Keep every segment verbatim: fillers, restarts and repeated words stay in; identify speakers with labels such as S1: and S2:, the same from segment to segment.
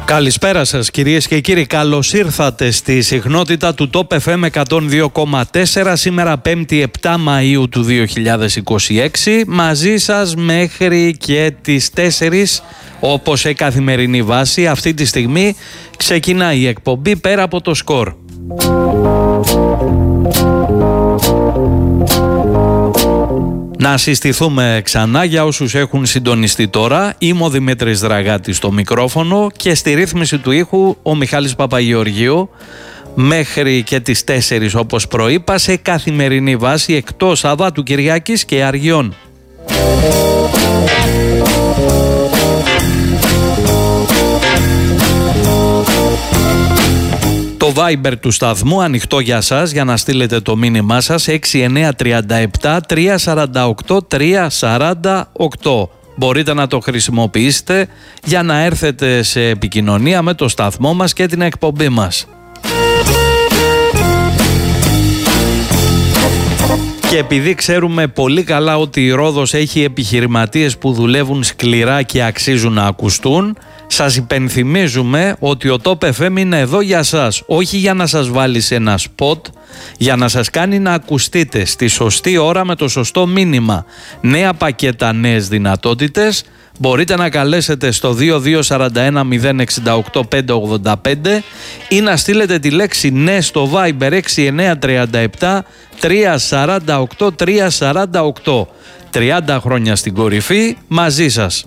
S1: Καλησπέρα σας κυρίες και κύριοι, καλώς ήρθατε στη συχνότητα του Top εφ εμ εκατόν δύο κόμμα τέσσερα σήμερα πέμπτη επτά Μαΐου του δύο χιλιάδες είκοσι έξι, μαζί σας μέχρι και τις τέσσερις όπως σε καθημερινή βάση. Αυτή τη στιγμή ξεκινάει η εκπομπή Πέρα από το Σκορ. Να συστηθούμε ξανά για όσους έχουν συντονιστεί τώρα. Είμαι ο Δημήτρης Δραγάτης στο μικρόφωνο και στη ρύθμιση του ήχου ο Μιχάλης Παπαγεωργίου μέχρι και τις τέσσερις όπως προείπα σε καθημερινή βάση εκτός Σαββάτου Κυριακής και Αργιών. Το Viber του σταθμού ανοιχτό για σας για να στείλετε το μήνυμά σας έξι εννιά τρία επτά τρία τέσσερα οκτώ τρία τέσσερα οκτώ. Μπορείτε να το χρησιμοποιήσετε για να έρθετε σε επικοινωνία με το σταθμό μας και την εκπομπή μας. Και επειδή ξέρουμε πολύ καλά ότι η Ρόδος έχει επιχειρηματίες που δουλεύουν σκληρά και αξίζουν να ακουστούν, σας υπενθυμίζουμε ότι ο Top εφ εμ είναι εδώ για σας, όχι για να σας βάλει σε ένα σποτ, για να σας κάνει να ακουστείτε στη σωστή ώρα με το σωστό μήνυμα. Νέα πακέτα, νέες δυνατότητες. Μπορείτε να καλέσετε στο δύο δύο τέσσερα ένα μηδέν έξι οκτώ πέντε ογδόντα πέντε ή να στείλετε τη λέξη ναι στο Viber έξι εννιά τρία επτά τρία τέσσερα οκτώ τρία τέσσερα οκτώ. τριάντα χρόνια στην κορυφή, μαζί σας.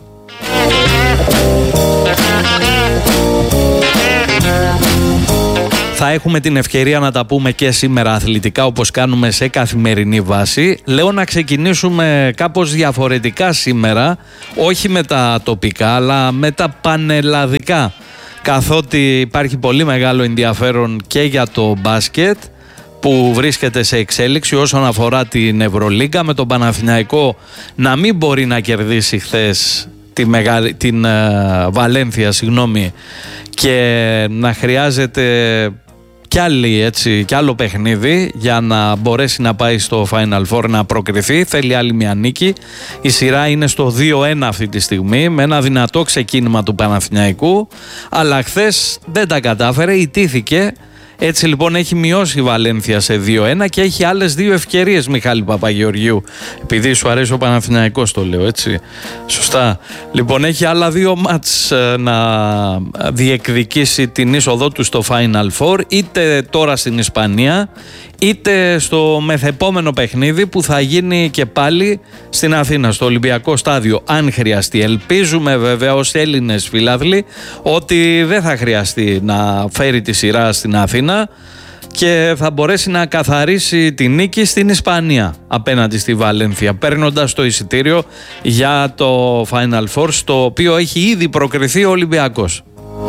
S1: Θα έχουμε την ευκαιρία να τα πούμε και σήμερα αθλητικά όπως κάνουμε σε καθημερινή βάση. Λέω να ξεκινήσουμε κάπως διαφορετικά σήμερα, όχι με τα τοπικά αλλά με τα πανελλαδικά, καθότι υπάρχει πολύ μεγάλο ενδιαφέρον και για το μπάσκετ που βρίσκεται σε εξέλιξη όσον αφορά την Ευρωλίγκα, με τον Παναθηναϊκό να μην μπορεί να κερδίσει χθες τη μεγάλη, την uh, Βαλένθια συγγνώμη, και να χρειάζεται κι, άλλη, έτσι, κι άλλο παιχνίδι για να μπορέσει να πάει στο Final Four, να προκριθεί. Θέλει άλλη μια νίκη. Η σειρά είναι στο δύο ένα αυτή τη στιγμή, με ένα δυνατό ξεκίνημα του Παναθηναϊκού, αλλά χθες δεν τα κατάφερε, ιτήθηκε. Έτσι λοιπόν έχει μειώσει η Βαλένθια σε δύο ένα και έχει άλλες δύο ευκαιρίες, Μιχάλη Παπαγεωργίου. Επειδή σου αρέσει ο Παναθηναϊκός το λέω, έτσι. Σωστά. Λοιπόν, έχει άλλα δύο μάτς να διεκδικήσει την είσοδό του στο Final Four, είτε τώρα στην Ισπανία, είτε στο μεθεπόμενο παιχνίδι που θα γίνει και πάλι στην Αθήνα, στο Ολυμπιακό Στάδιο, αν χρειαστεί. Ελπίζουμε βέβαια ως Έλληνες φιλάθλοι ότι δεν θα χρειαστεί να φέρει τη σειρά στην Αθήνα και θα μπορέσει να καθαρίσει τη νίκη στην Ισπανία απέναντι στη Βαλένθια, παίρνοντας το εισιτήριο για το Final Four, στο οποίο έχει ήδη προκριθεί ο Ολυμπιακός.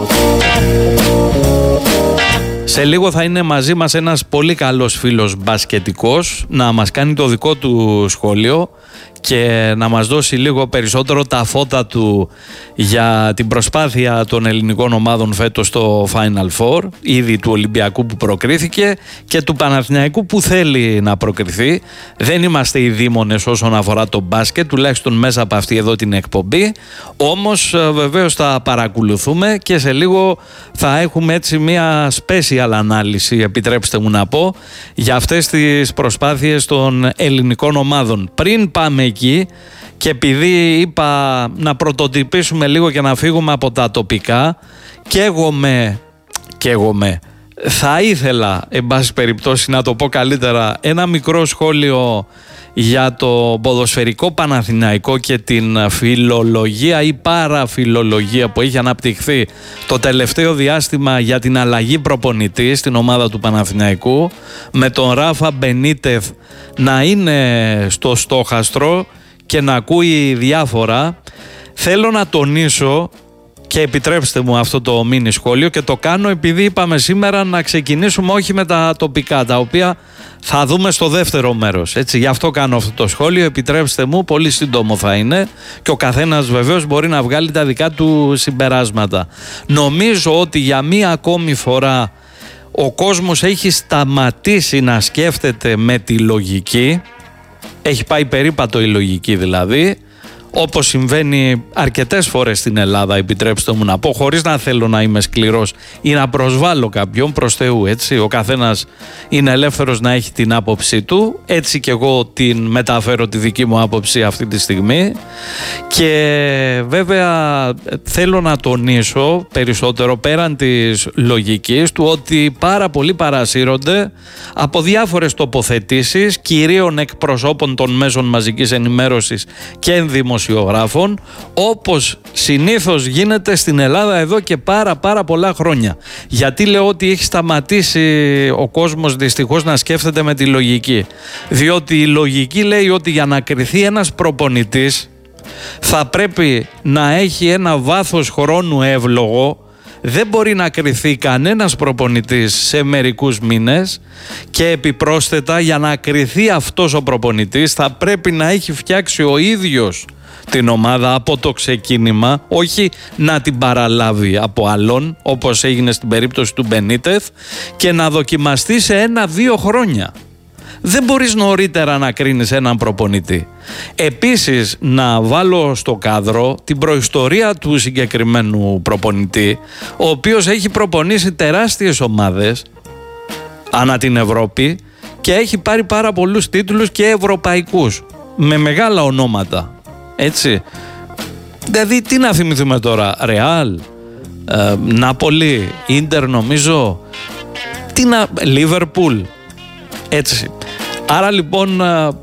S1: Σε λίγο θα είναι μαζί μας ένας πολύ καλός φίλος μπασκετικός να μας κάνει το δικό του σχόλιο και να μας δώσει λίγο περισσότερο τα φώτα του για την προσπάθεια των ελληνικών ομάδων φέτος στο Final Four, ήδη του Ολυμπιακού που προκρίθηκε και του Παναθηναϊκού που θέλει να προκριθεί. Δεν είμαστε οι δήμονες όσον αφορά το μπάσκετ, τουλάχιστον μέσα από αυτή εδώ την εκπομπή, όμως βεβαίως θα παρακολουθούμε και σε λίγο θα έχουμε έτσι μια special ανάλυση, επιτρέψτε μου να πω, για αυτές τις προσπάθειες των ελληνικών ομάδων. Πριν πάμε εκεί, και επειδή είπα να πρωτοτυπήσουμε λίγο και να φύγουμε από τα τοπικά, καίγομαι, καίγομαι, θα ήθελα εν πάση περιπτώσει να το πω καλύτερα, ένα μικρό σχόλιο για το ποδοσφαιρικό Παναθηναϊκό και την φιλολογία ή παραφιλολογία που έχει αναπτυχθεί το τελευταίο διάστημα για την αλλαγή προπονητή στην ομάδα του Παναθηναϊκού, με τον Ράφα Μπενίτεθ να είναι στο στόχαστρο και να ακούει διάφορα. Θέλω να τονίσω, και επιτρέψτε μου αυτό το μίνι σχόλιο, και το κάνω επειδή είπαμε σήμερα να ξεκινήσουμε όχι με τα τοπικά, τα οποία θα δούμε στο δεύτερο μέρος. Έτσι, γι' αυτό κάνω αυτό το σχόλιο. Επιτρέψτε μου, πολύ σύντομο θα είναι και ο καθένας βεβαίως μπορεί να βγάλει τα δικά του συμπεράσματα. Νομίζω ότι για μία ακόμη φορά ο κόσμος έχει σταματήσει να σκέφτεται με τη λογική. Έχει πάει περίπατο η λογική δηλαδή. όπως συμβαίνει αρκετές φορές στην Ελλάδα, επιτρέψτε μου να πω, χωρίς να θέλω να είμαι σκληρός ή να προσβάλλω κάποιον, προς Θεού, έτσι. Ο καθένας είναι ελεύθερος να έχει την άποψή του, έτσι και εγώ την μεταφέρω τη δική μου άποψη αυτή τη στιγμή. Και βέβαια θέλω να τονίσω περισσότερο, πέραν της λογικής του, ότι πάρα πολλοί παρασύρονται από διάφορες τοποθετήσεις κυρίων εκπροσώπων των μέσων μαζικής ενημέρωσης και δημοσιογράφων, όπως συνήθως γίνεται στην Ελλάδα εδώ και πάρα πάρα πολλά χρόνια. Γιατί λέω ότι έχει σταματήσει ο κόσμος δυστυχώς να σκέφτεται με τη λογική? Διότι η λογική λέει ότι για να κριθεί ένας προπονητής θα πρέπει να έχει ένα βάθος χρόνου εύλογο. Δεν μπορεί να κριθεί κανένας προπονητής σε μερικούς μήνες, και επιπρόσθετα για να κριθεί αυτός ο προπονητής θα πρέπει να έχει φτιάξει ο ίδιος την ομάδα από το ξεκίνημα, όχι να την παραλάβει από άλλον όπως έγινε στην περίπτωση του Μπενίτεθ, και να δοκιμαστεί σε ένα-δύο χρόνια. Δεν μπορείς νωρίτερα να κρίνεις έναν προπονητή. Επίσης, να βάλω στο κάδρο την προϊστορία του συγκεκριμένου προπονητή, ο οποίος έχει προπονήσει τεράστιες ομάδες ανά την Ευρώπη και έχει πάρει πάρα πολλούς τίτλους και ευρωπαϊκούς με μεγάλα ονόματα, έτσι. Δηλαδή τι να θυμηθούμε τώρα, Ρεάλ, ε, Νάπολη, Ίντερ νομίζω, τι να, Λίβερπουλ, έτσι. Άρα λοιπόν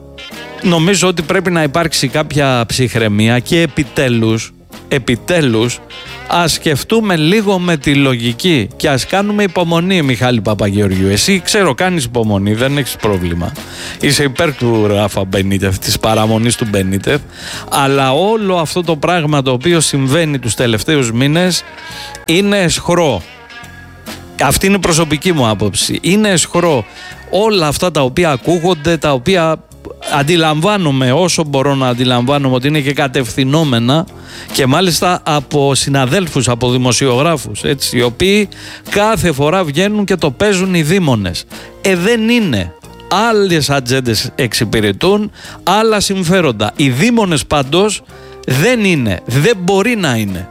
S1: νομίζω ότι πρέπει να υπάρξει κάποια ψυχραιμία και επιτέλους, επιτέλους ας σκεφτούμε λίγο με τη λογική και ας κάνουμε υπομονή. Μιχάλη Παπαγεωργιού, εσύ ξέρω κάνεις υπομονή, δεν έχεις πρόβλημα, είσαι υπέρ του Ράφα Μπενίτεθ, της παραμονής του Μπενίτεθ, αλλά όλο αυτό το πράγμα το οποίο συμβαίνει τους τελευταίους μήνες είναι αισχρό. Αυτή είναι η προσωπική μου άποψη. Είναι αισχρό όλα αυτά τα οποία ακούγονται, τα οποία αντιλαμβάνομαι όσο μπορώ να αντιλαμβάνομαι ότι είναι και κατευθυνόμενα, και μάλιστα από συναδέλφους, από δημοσιογράφους, έτσι, οι οποίοι κάθε φορά βγαίνουν και το παίζουν οι δήμονες. Ε, δεν είναι. Άλλες ατζέντες εξυπηρετούν, άλλα συμφέροντα. Οι δήμονες πάντως δεν είναι, δεν μπορεί να είναι.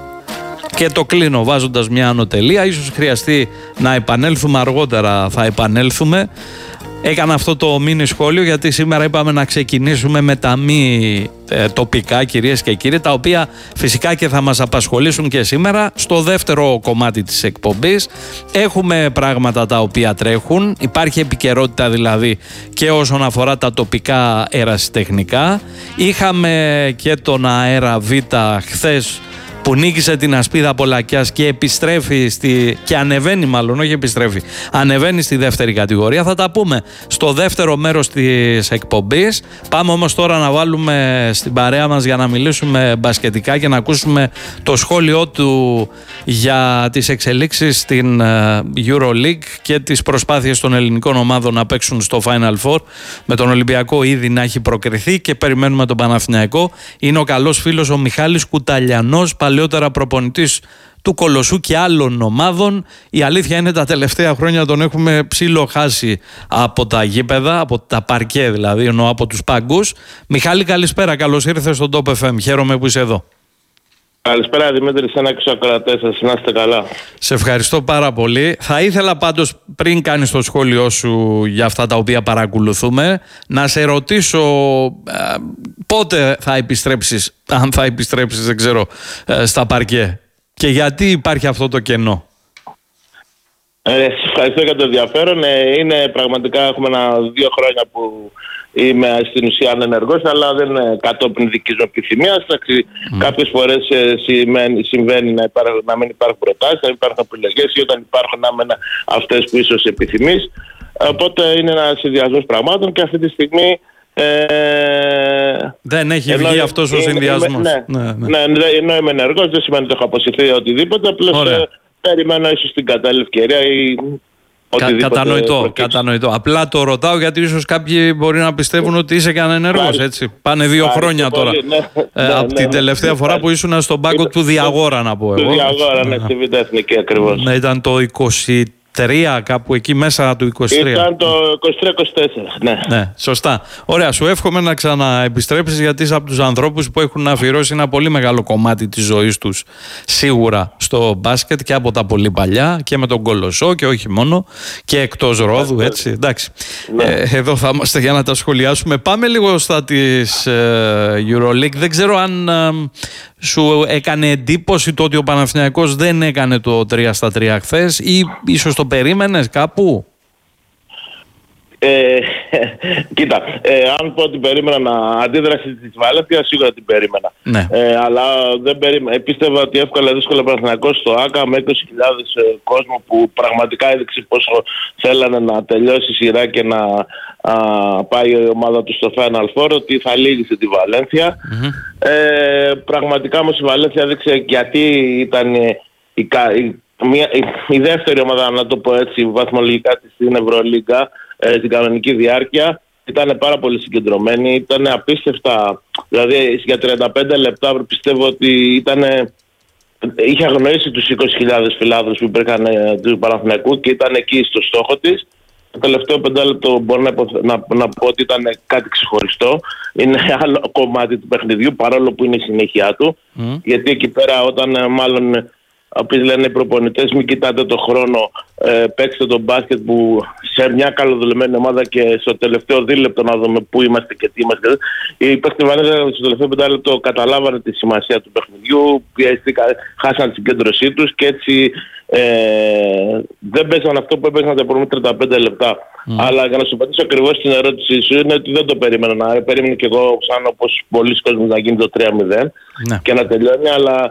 S1: Και το κλείνω βάζοντας μια ανωτελεία. Ίσως χρειαστεί να επανέλθουμε αργότερα, θα επανέλθουμε. Έκανα αυτό το μίνι σχόλιο γιατί σήμερα είπαμε να ξεκινήσουμε με τα μη ε, τοπικά, κυρίες και κύριοι, τα οποία φυσικά και θα μας απασχολήσουν και σήμερα. Στο δεύτερο κομμάτι της εκπομπής έχουμε πράγματα τα οποία τρέχουν, υπάρχει επικαιρότητα δηλαδή και όσον αφορά τα τοπικά ερασιτεχνικά. Είχαμε και τον Αέρα Β χθες, που νίκησε την Ασπίδα Πολακιάς και επιστρέφει στη... και ανεβαίνει μάλλον, όχι επιστρέφει, ανεβαίνει στη δεύτερη κατηγορία. Θα τα πούμε στο δεύτερο μέρος της εκπομπής. Πάμε όμως τώρα να βάλουμε στην παρέα μας για να μιλήσουμε μπασκετικά και να ακούσουμε το σχόλιο του για τις εξελίξεις στην EuroLeague και τις προσπάθειες των ελληνικών ομάδων να παίξουν στο Final Four, με τον Ολυμπιακό ήδη να έχει προκριθεί και περιμένουμε τον Παναθηναϊκό. Είναι ο καλός φίλος ο Μιχάλης Κουταλιανός, παλαιότερα προπονητής του Κολοσσού και άλλων ομάδων. Η αλήθεια είναι τα τελευταία χρόνια τον έχουμε ψήλο χάσει από τα γήπεδα, από τα παρκέ δηλαδή, εννοώ από τους πάγκους. Μιχάλη, καλησπέρα, καλώς ήρθες στον Top εφ εμ, χαίρομαι που είσαι εδώ.
S2: Καλησπέρα Δημήτρη, σένα και στους ακροατές σας, να είστε καλά.
S1: Σε ευχαριστώ πάρα πολύ. Θα ήθελα πάντως, πριν κάνεις το σχόλιο σου για αυτά τα οποία παρακολουθούμε, να σε ρωτήσω ε, πότε θα επιστρέψεις, αν θα επιστρέψεις δεν ξέρω, ε, στα παρκέ, και γιατί υπάρχει αυτό το κενό.
S2: Ε, ευχαριστώ για το ενδιαφέρον. Ε, είναι πραγματικά, έχουμε ένα δύο χρόνια που είμαι στην ουσία ανενεργός, αλλά δεν είναι κατόπιν δικής μου επιθυμίας. Mm. Κάποιες φορές ε, συμβαίνει, συμβαίνει να, υπάρχουν, να μην υπάρχουν προτάσεις, να μην υπάρχουν επιλογές, ή όταν υπάρχουν να μένα αυτές που ίσως επιθυμείς. Οπότε είναι ένας συνδυασμός πραγμάτων και αυτή τη στιγμή Ε,
S1: δεν έχει ενώ, βγει αυτός ο συνδυασμός.
S2: Ναι, ναι, ναι. ναι, ενώ είμαι ενεργός δεν σημαίνει ότι έχω αποσυρθεί οτιδήποτε. Απλώς ε, περιμένω ίσως την κατάλληλη ευκαιρία ή
S1: Κα, κατανοητό, κατανοητό. Απλά το ρωτάω γιατί ίσως κάποιοι μπορεί να πιστεύουν ότι είσαι και ανενεργός, έτσι. Πάνε δύο Πάρει χρόνια τώρα. Πολύ, ναι, ε, ναι, από ναι, την ναι, τελευταία ναι, φορά ναι, που ήσουν στον πάγκο ναι, του Διαγόρα, να πω εγώ.
S2: Του Διαγόρα, ναι, στη Β' Εθνική ακριβώς.
S1: Ναι, ήταν το είκοσι τρία κάπου εκεί μέσα του είκοσι τρία.
S2: Ήταν το είκοσι τρία είκοσι τέσσερα, ναι.
S1: Ναι, σωστά. Ωραία, σου εύχομαι να ξαναεπιστρέψεις, γιατί είσαι από τους ανθρώπους που έχουν αφιερώσει ένα πολύ μεγάλο κομμάτι της ζωής τους σίγουρα στο μπάσκετ, και από τα πολύ παλιά και με τον Κολοσσό και όχι μόνο, και εκτός Ρόδου, έτσι. Εντάξει. Ναι. Ε, εδώ θα είμαστε για να τα σχολιάσουμε. Πάμε λίγο στα της ε, EuroLeague. Δεν ξέρω αν ε, σου έκανε εντύπωση το ότι ο Παναθηναϊκός δεν έκανε το τρία στα τρία χθες, ή ίσως το περίμενες κάπου?
S2: Ε, κοίτα, ε, αν πω ότι περίμενα να αντίδραση της Βαλένθια, σίγουρα την περίμενα.
S1: Ναι.
S2: Ε, αλλά δεν περίμενα. Πίστευα ότι εύκολα δύσκολα Παναθηναϊκός στο ΆΚΑ με είκοσι χιλιάδες ε, κόσμο, που πραγματικά έδειξε πόσο θέλανε να τελειώσει η σειρά και να α, πάει η ομάδα του στο Final Four, ότι θα λύγησε τη Βαλένθια. Mm-hmm. Ε, πραγματικά όμως η Βαλένθια έδειξε γιατί ήταν η, η, η, μια, η, η δεύτερη ομάδα, να το πω έτσι, βαθμολογικά της στην Ευρωλίγκα την κανονική διάρκεια. Ήταν πάρα πολύ συγκεντρωμένη, ήταν απίστευτα, δηλαδή για τριάντα πέντε λεπτά πιστεύω ότι ήταν, είχε αγνοήσει τους είκοσι χιλιάδες φιλάδους που υπήρχαν του Παναθηναϊκού και ήταν εκεί στο στόχο της. Το τελευταίο πεντάλεπτο μπορώ να, να, να πω ότι ήταν κάτι ξεχωριστό. Είναι άλλο κομμάτι του παιχνιδιού, παρόλο που είναι η συνέχεια του. Mm. Γιατί εκεί πέρα, όταν μάλλον όπως λένε οι προπονητές, μην κοιτάτε το χρόνο, ε, παίξτε τον μπάσκετ που σε μια καλοδουλεμένη ομάδα, και στο τελευταίο δίλεπτο να δούμε πού είμαστε και τι είμαστε. Οι παίκτες στο τελευταίο πεντάλεπτο καταλάβανε τη σημασία του παιχνιδιού, πιέστηκαν, χάσαν την συγκέντρωσή τους και έτσι ε, δεν παίζαν αυτό που έπαιζαν τα επόμενα τριάντα πέντε λεπτά. Mm. Αλλά για να σου απαντήσω ακριβώς την ερώτησή σου, είναι ότι δεν το περίμενα. Να περίμενε και εγώ, σαν όπως πολλοί κόσμοι, να γίνει το τρία μηδέν mm. και να τελειώνει, αλλά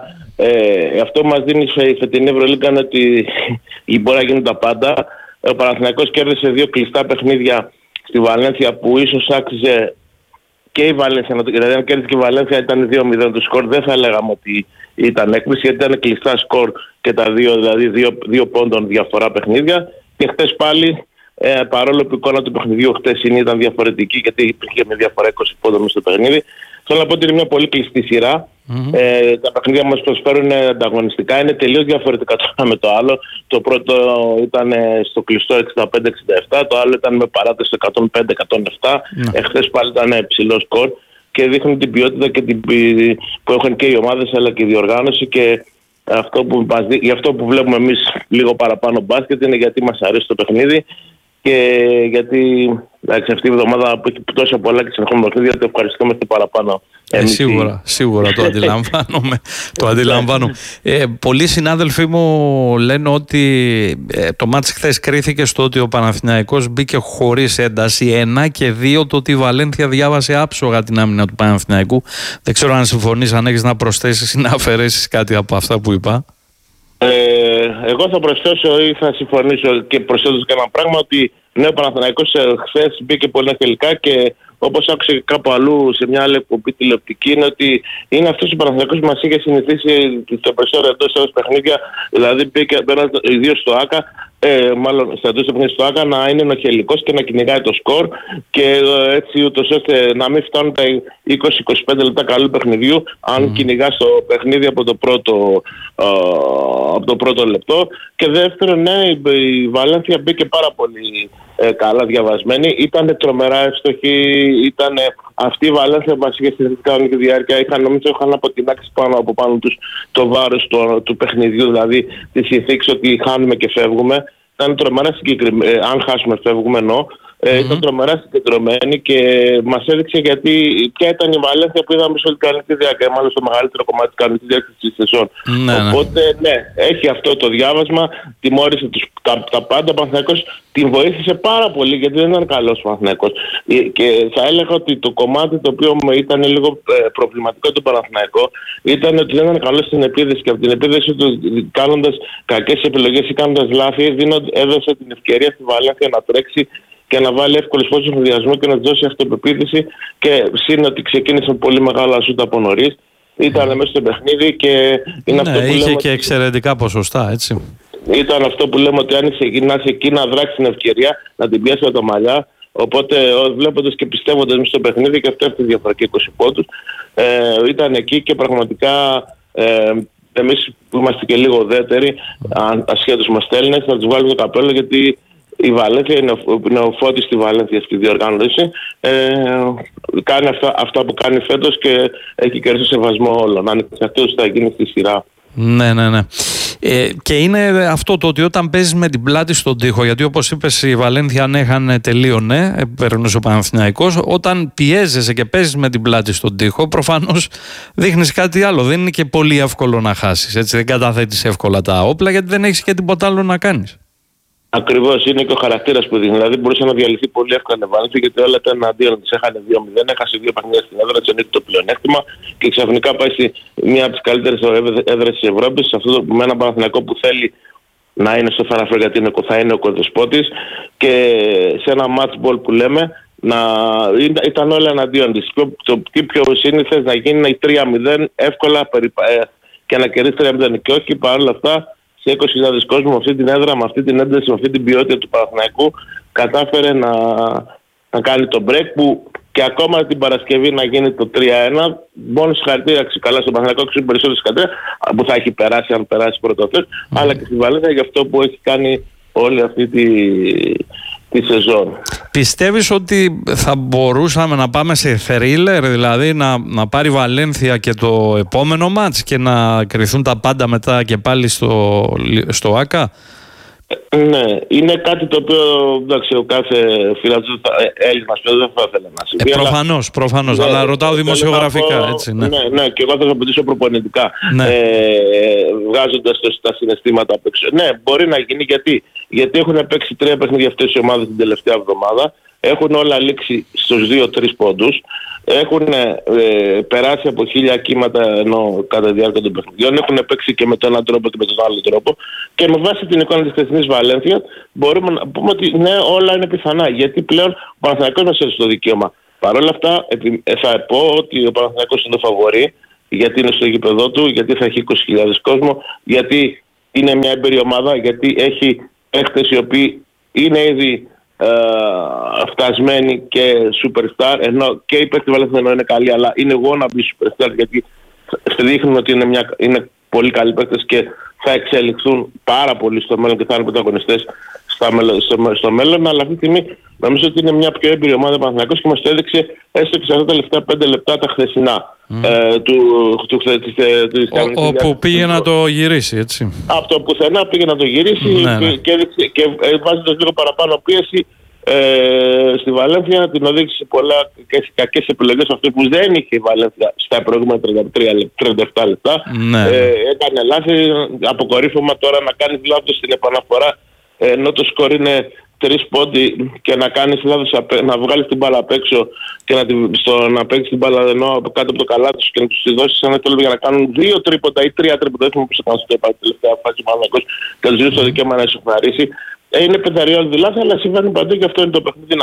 S2: ε, αυτό που μας δίνει η φετινή Ευρωλίγκα είναι ότι μπορεί να γίνουν τα πάντα. Ο Παναθηναϊκός κέρδισε δύο κλειστά παιχνίδια στη Βαλένθια που ίσως άξιζε και η Βαλένθια. Δηλαδή, αν κέρδισε και η Βαλένθια, ήταν δύο μηδέν το σκορ, δεν θα λέγαμε ότι ήταν έκπληξη, γιατί ήταν κλειστά σκορ και τα δύο, δηλαδή δύο, δύο πόντων διαφορά παιχνίδια. Και χτες πάλι, ε, παρόλο που η εικόνα του παιχνιδιού χτες ήταν διαφορετική, γιατί υπήρχε μια διαφορά είκοσι πόντων μέσα στο παιχνίδι, θέλω να πω ότι είναι μια πολύ κλειστή σειρά. Mm-hmm. Ε, τα παιχνίδια μας προσφέρουν ανταγωνιστικά, είναι τελείως διαφορετικά το ένα με το άλλο. Το πρώτο ήταν στο κλειστό εξήντα πέντε εξήντα επτά, το άλλο ήταν με παράταση εκατόν πέντε εκατόν επτά. Mm-hmm. Εχθές πάλι ήταν ψηλό σκορ και δείχνουν την ποιότητα και την, που έχουν και οι ομάδες, αλλά και η διοργάνωση. Και αυτό που μας δει, γι' αυτό που βλέπουμε εμείς λίγο παραπάνω μπάσκετ είναι γιατί μας αρέσει το παιχνίδι και γιατί εντάξει, αυτή η εβδομάδα που έχει τόσα πολλά και συνεχόμενα παιχνίδια, το ευχαριστούμε και παραπάνω.
S1: Ε, σίγουρα, σίγουρα το αντιλαμβάνομαι. το αντιλαμβάνω. Ε, πολλοί συνάδελφοί μου λένε ότι ε, το μάτς χθες κρίθηκε στο ότι ο Παναθηναϊκός μπήκε χωρίς ένταση, ένα, και δύο, το ότι η Βαλένθια διάβασε άψογα την άμυνα του Παναθηναϊκού. Δεν ξέρω αν συμφωνείς, αν έχεις να προσθέσεις ή να αφαιρέσεις κάτι από αυτά που είπα.
S2: Ε, εγώ θα προσθέσω ή θα συμφωνήσω και προσθέσω και ένα πράγμα, ότι ναι, ο Παναθηναϊκός χθες μπήκε πολύ αγγελικά, και όπως άκουσα κάπου αλλού σε μια άλλη εκπομπή τηλεοπτική, είναι ότι είναι αυτός ο Παναθηναϊκός που μας είχε συνηθίσει στο περισσότερο εντός έδρας παιχνίδια, δηλαδή μπήκε ιδίως στο ΆΚΑ, ε, μάλλον στα εντός παιχνίδια στο ΆΚΑ, να είναι ενοχελικός και να κυνηγάει το σκορ, και έτσι ούτως ώστε να μην φτάνουν τα είκοσι με είκοσι πέντε λεπτά καλού παιχνιδιού αν mm. κυνηγά το παιχνίδι από το πρώτο, ε, από το πρώτο λεπτό. Και δεύτερον, ναι, η Βαλένθια μπήκε πάρα πολύ ε, καλά διαβασμένη, ήταν τρομερά εύστοχη, ήταν αυτή η Βαλένθια που μας είχε στη κανονική διάρκεια, είχαν, νομίζω είχαν αποτινάξει πάνω από πάνω τους το βάρος του, του παιχνιδιού, δηλαδή τη συνθήκη ότι χάνουμε και φεύγουμε. Ήταν τρομερά συγκεκριμένη, ε, αν χάσουμε φεύγουμε εννοώ. Ε, mm-hmm. Ήταν τρομερά συγκεντρωμένη και μας έδειξε γιατί ποια ήταν η Βαλένθια που είδαμε σε όλη την κανονική διάρκεια, μάλλον στο μεγαλύτερο κομμάτι της κανονικής διάρκειας της σεζόν. Mm-hmm. Οπότε ναι, έχει αυτό το διάβασμα, τιμώρησε τους, τα, τα πάντα. Ο Παναθηναϊκός την βοήθησε πάρα πολύ, γιατί δεν ήταν καλός ο Παναθηναϊκός. Και θα έλεγα ότι το κομμάτι το οποίο ήταν λίγο προβληματικό του Παναθηναϊκό ήταν ότι δεν ήταν καλός στην επίδεση, και από την επίδεση του, κάνοντας κακές επιλογές ή κάνοντας λάθη, έδωσε την ευκαιρία στη Βαλένθια να τρέξει και να βάλει εύκολες φώσεις στον διασμό και να της δώσει αυτοπεποίθηση, και σύν ότι ξεκίνησε πολύ μεγάλα σούτα από νωρίς. Ήταν mm. μέσα στο παιχνίδι και είναι
S1: ναι,
S2: αυτό που
S1: είχε
S2: λέμε
S1: και
S2: ότι...
S1: εξαιρετικά ποσοστά, έτσι.
S2: Ήταν αυτό που λέμε, ότι αν ξεκινάς εκεί να δράξει την ευκαιρία, να την πιάσει με τα μαλλιά. Οπότε βλέποντας και πιστεύοντας μέσα στο παιχνίδι, και αυτό έχει τη διαφορά και είκοσι πόντους, ε, ήταν εκεί και πραγματικά ε, εμείς που είμαστε και λίγο ουδέτεροι, ασχέτως μας στέλνουν, θα τους βάλουμε το καπέλο, γιατί η Βαλένθια είναι ο, είναι ο Φώτης στη Βαλένθια στη διοργάνωση. Ε, κάνει αυτά, αυτά που κάνει φέτος και έχει κερδίσει σεβασμό όλων. Αν αυτό θα γίνει στη σειρά.
S1: Ναι, ναι, ναι. Ε, και είναι αυτό το ότι όταν παίζεις με την πλάτη στον τοίχο, γιατί όπως είπες η Βαλένθια αν έχανε τελείωνε, περνούσε ο Παναθηναϊκός, όταν πιέζεσαι και παίζεις με την πλάτη στον τοίχο, προφανώς δείχνεις κάτι άλλο. Δεν είναι και πολύ εύκολο να χάσεις. Έτσι, δεν καταθέτεις εύκολα τα όπλα, γιατί δεν έχεις και τίποτα άλλο να κάνεις.
S2: Ακριβώς, είναι και ο χαρακτήρας που δείχνει. Δηλαδή μπορούσε να διαλυθεί πολύ εύκολα η Βαλένθια, γιατί όλα ήταν εναντίον της. Έχανε δύο μηδέν, έχασε δύο παιχνίδια στην έδρα, της ανήκει το πλεονέκτημα και ξαφνικά πάει στη μία από τις καλύτερες έδρες της Ευρώπης, σε αυτό το, με έναν Παναθηναϊκό που θέλει να είναι στο Final Four, γιατί είναι, θα είναι ο κοδεσπότης, και σε ένα match ball που λέμε να ήταν όλα εναντίον της. Το τι πιο σύνηθες να γίνει η τρία μηδέν εύκολα και να κερδίσει τρία μηδέν, και όχι παρόλα αυτά. Σε είκοσι χιλιάδες κόσμο, με αυτή την έδρα, με αυτή την ένταση, με αυτή την ποιότητα του Παναθηναϊκού, κατάφερε να, να κάνει το break, που και ακόμα την Παρασκευή να γίνει το τρία ένα. Μόνο συγχαρητήρια καλά στον Παναθηναϊκό, και περισσότερο συγχαρητήρια που θα έχει περάσει, αν περάσει πρώτο αυτός, mm. αλλά και στη Βαλένθια για αυτό που έχει κάνει όλη αυτή τη, τη σεζόν.
S1: Πιστεύεις ότι θα μπορούσαμε να πάμε σε θρίλερ, δηλαδή να, να πάρει Βαλένθια και το επόμενο μάτς και να κρυθούν τα πάντα μετά και πάλι στο, στο ΆΚΑ?
S2: Ε, ναι, είναι κάτι το οποίο εντάξει, ο κάθε φιλαθλός Έλληνας δεν θα ήθελε να συμβεί.
S1: Ε, προφανώς, προφανώς, ναι, αλλά ρωτάω δημοσιογραφικά. Πω, έτσι, ναι.
S2: ναι, ναι, και εγώ θα το πετύσω προπονητικά,
S1: ναι.
S2: ε, βγάζοντας το, τα συναισθήματα απ' έξω. Ναι, μπορεί να γίνει, γιατί, γιατί έχουν παίξει τρία παιχνίδια αυτές οι ομάδες την τελευταία εβδομάδα. Έχουν όλα λήξει στους δύο τρεις πόντους. Έχουν ε, περάσει από χίλια κύματα ενώ κατά τη διάρκεια των παιχνιδιών. Έχουν παίξει και με τον έναν τρόπο και με τον άλλο τρόπο. Και με βάση την εικόνα της χθεσινής Βαλένθια μπορούμε να πούμε ότι ναι, όλα είναι πιθανά. Γιατί πλέον ο Παναθηναϊκός μας έδωσε το δικαίωμα. Παρ' όλα αυτά θα πω ότι ο Παναθηναϊκός είναι το φαβορί, γιατί είναι στο γήπεδό του, γιατί θα έχει είκοσι χιλιάδες κόσμο, γιατί είναι μια έμπειρη ομάδα, γιατί έχει παίχτες οι οποίοι είναι ήδη Uh, φτασμένοι και superstar, ενώ και οι παίκτες Βαλένθια είναι καλοί, αλλά είναι wannabe superstar, γιατί δείχνουν ότι είναι, μια, είναι πολύ καλοί παίκτες και θα εξελιχθούν πάρα πολύ στο μέλλον και θα είναι πρωταγωνιστές στο, στο μέλλον. Αλλά αυτή τη στιγμή νομίζω ότι είναι μια πιο έμπειρη ομάδα Παναθηναϊκός και μας το έδειξε έστω και σε αυτά τα τελευταία πέντε λεπτά τα χθεσινά. Mm. Ε, του, του, της, της,
S1: Ο, όπου πήγε να το γυρίσει, έτσι.
S2: Από το πουθενά πήγε να το γυρίσει, ναι, ναι. και, και, και ε, βάζοντας λίγο παραπάνω πίεση ε, στη Βαλένθια, την οδήγησε σε πολλά και σε κακές επιλογές, αυτό που δεν είχε η Βαλένθια στα προηγούμενα τριάντα τρία τριάντα επτά λεπτά.
S1: Ναι.
S2: Ε, έκανε λάθη, αποκορύφωμα τώρα να κάνει λάθος στην επαναφορά, ενώ το σκορ είναι τρεις πόντι, και να κάνεις λάθος, να βγάλεις την μπάλα απ' έξω και να, στο, να παίξεις την μπάλα ενώ από κάτω από το καλάθι σου και να τους τη δώσεις ένα τέλος για να κάνουν δύο τρίποντα ή τρία τρίποντα, δεν θα κάνουν στο τελευταία φάση Παναθηναϊκός και τους δίνεις το δικαίωμα να ισοφαρίσει. Ε, είναι πενταριώδη λάθη, αλλά συμβαίνει παντού, και αυτό είναι το παιχνίδι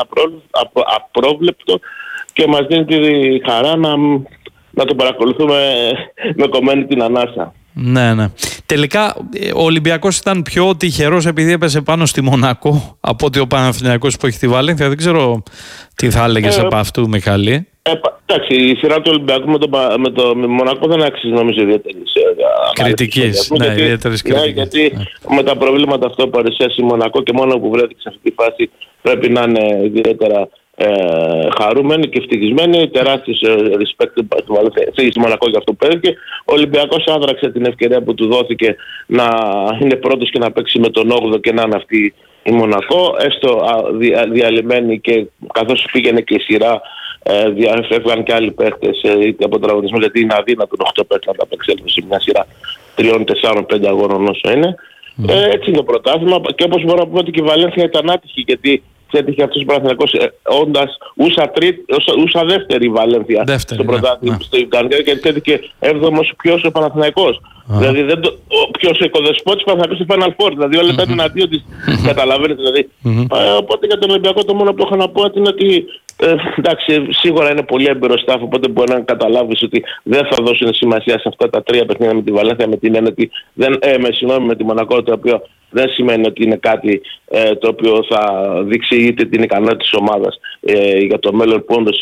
S2: απρόβλεπτο και μας δίνει τη χαρά να, να το παρακολουθούμε με κομμένη την ανάσα.
S1: Ναι, ναι. Τελικά ο Ολυμπιακός ήταν πιο τυχερός επειδή έπεσε πάνω στη Μονακό από ότι ο Παναθηναϊκός που έχει τη Βαλένθια. Δεν ξέρω τι θα έλεγες ε, από αυτού, Μιχάλη.
S2: Ε, εντάξει, η σειρά του Ολυμπιακού με το, με το με Μονακό δεν αξίζει νομίζω ιδιαίτερης
S1: κριτικής. Ναι, γιατί, ιδιαίτερης
S2: ναι, κριτικής. Γιατί ναι. με τα προβλήματα αυτό που παρουσιάσει η Μονακό και μόνο που βρέθηκε σε αυτή τη φάση πρέπει να είναι ιδιαίτερα ε, χαρούμενοι και ευτυχισμένοι. Τεράστιος respect στη Μονακό για αυτό που έδειξε. Ο Ολυμπιακός άδραξε την ευκαιρία που του δόθηκε να είναι πρώτος και να παίξει με τον όγδοο και να είναι αυτή η Μονακό. Έστω δια, διαλυμένη, και καθώς πήγαινε και η σειρά, ε, διαφεύγαν και άλλοι παίχτες ε, από τραυματισμό, γιατί είναι αδύνατο οκτώ παίχτες να τα παίξουν σε μια σειρά τριών, τεσσάρων, πέντε αγώνων όσο είναι. Mm. Ε, έτσι είναι το πρωτάθλημα, και όπως μπορώ να πούμε ότι και η Βαλένθια ήταν άτυχη, γιατί έτυχε αυτός ο Παναθηναϊκός ε, όντας ούσα, τρί, ούσα, ούσα δεύτερη Βαλένθια στο πρωτάθλημα, ναι, στο Ιουγκάνια, και έτυχε έβδομος ποιος ο Παναθηναϊκός. Uh-huh. Δηλαδή δεν το, ο, ποιος ο οικοδεσπότης Παναθηναϊκός στο Final Four, δηλαδή όλα ήταν εναντίον της, καταλαβαίνετε δηλαδή. Uh-huh. Ε, οπότε για τον Ολυμπιακό το μόνο που έχω να πω είναι ότι ε, εντάξει, σίγουρα είναι πολύ εμπειροστάφ, οπότε μπορεί να καταλάβεις ότι δεν θα δώσουν σημασία σε αυτά τα τρία παιχνίδια με τη Βαλένθια, με την έννοια ότι δεν, ε, με συγγνώμη, με τη Μονακό, το οποίο δεν σημαίνει ότι είναι κάτι ε, το οποίο θα δείξει είτε την ικανότητα της ομάδας ε, για το μέλλον, που όντως είναι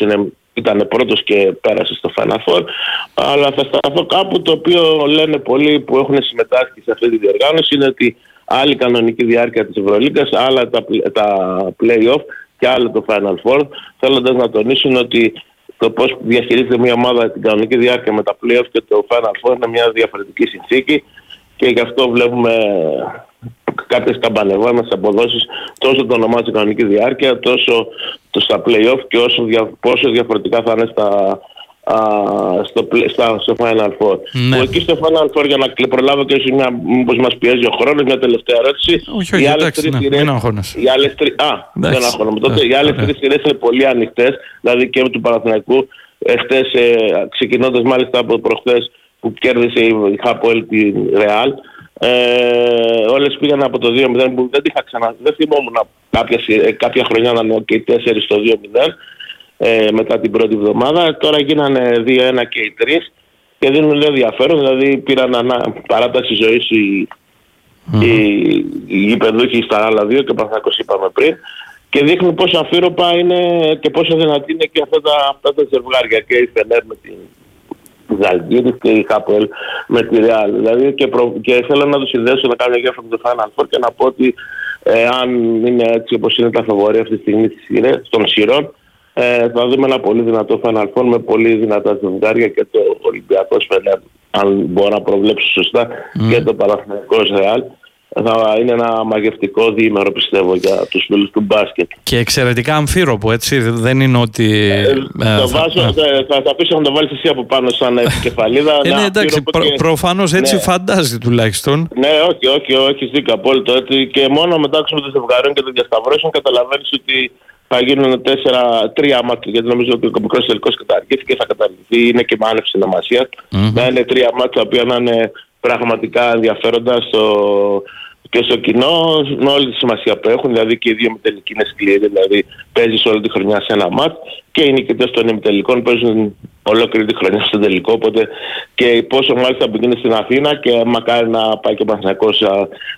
S2: ήταν πρώτος και πέρασε στο Final Four. Αλλά θα σταθώ κάπου το οποίο λένε πολλοί που έχουν συμμετάσχει σε αυτή τη διοργάνωση, είναι ότι άλλη κανονική διάρκεια της Ευρωλίγκας, άλλα τα, τα play-off και άλλο το Final Four, θέλοντας να τονίσουν ότι το πώς διαχειρίζεται μια ομάδα την κανονική διάρκεια με τα play-off και το Final Four είναι μια διαφορετική συνθήκη, και γι' αυτό βλέπουμε κάποιες καμπανεβάμες αποδόσεις τόσο το ονομάζει στην κανονική διάρκεια, τόσο το στα play-off, και όσο δια, πόσο διαφορετικά θα είναι στα, α, στο, στα, στο Final Four.
S1: Ναι.
S2: Που εκεί στο Final Four, για να προλάβω και εσύ, μήπως μας πιέζει ο χρόνος, μια τελευταία ερώτηση.
S1: Όχι, όχι, εντάξει, ναι, μην αγχώνεσαι.
S2: Οι άλλες τρεις, α, εντάξει, δεν αγχώνομαι. Τότε οι άλλες τρεις σειρές είναι πολύ ανοιχτές, δηλαδή και του Παναθηναϊκού. Εχθές, ε, ξεκινώντας μάλιστα από προχθές που κέρδισε η Χάπολ τη Ρεάλ, ε, όλες πήγαν από το δύο μηδέν, που δεν είχα ξανά, δεν θυμόμουν κάποια, κάποια χρονιά να είναι και οι τέσσερις στο δύο μηδέν ε, μετά την πρώτη εβδομάδα. Τώρα γίνανε δύο ένα και οι τρεις και δίνουν λίγο ενδιαφέρον, δηλαδή πήραν ανά, παράταση ζωής οι, mm-hmm. οι, οι γηπεδούχοι στα άλλα δύο και Παναθηναϊκός είπαμε πριν, και δείχνουν πόσο αμφίροπα είναι και πόσο δυνατή είναι και αυτά τα, αυτά τα ζευγάρια, και η Φενέρ με την Ζαλγκίρις και η Χάπολ με τη Ρεάλ. Δηλαδή και, προ... και θέλω να τους συνδέσω, να κάνω μια γέφυρα με το Final Four και να πω ότι ε, αν είναι έτσι όπως είναι τα φαβορία αυτή τη στιγμή των σειρών, ε, θα δούμε ένα πολύ δυνατό Final Four με πολύ δυνατά ζευγάρια, και το Ολυμπιακός Φενέρ, αν μπορώ να προβλέψω σωστά, mm. και το Παναθηναϊκός Ρεάλ. Θα είναι ένα μαγευτικό διήμερο, πιστεύω, για τους φίλους του μπάσκετ.
S1: Και εξαιρετικά αμφίροπο, έτσι, δεν είναι ότι...
S2: Ε, ε, το βάζω, θα, θα, θα πείσω να το βάλεις εσύ από πάνω σαν επικεφαλίδα.
S1: Ε, ναι, εντάξει, προ, και... προφανώς έτσι ναι. Φαντάζει τουλάχιστον.
S2: Ναι, όχι, όχι, όχι, δίκιο, απόλυτο. Έτσι, και μόνο μετά με το ζευγαριών και το διασταυρώσεων καταλαβαίνεις ότι θα γίνουν τέσσερα, τρία μάτια, γιατί νομίζω ότι ο μικρός τελικός καταργήθηκε, θα καταργηθεί, είναι και με άνευ συνομασία. Mm-hmm. Να είναι τρία μάτια τα οποία να είναι πραγματικά ενδιαφέροντα στο, και στο κοινό, με όλη τη σημασία που έχουν, δηλαδή και οι δύο ημιτελικοί είναι σκληροί, δηλαδή παίζεις όλη τη χρονιά σε ένα μάτ, και οι νικητές των ημιτελικών παίζουν ολόκληρη τη χρονιά στο τελικό, οπότε και πόσο μάλιστα που είναι στην Αθήνα, και μακάρι να πάει και ο Παναθηναϊκός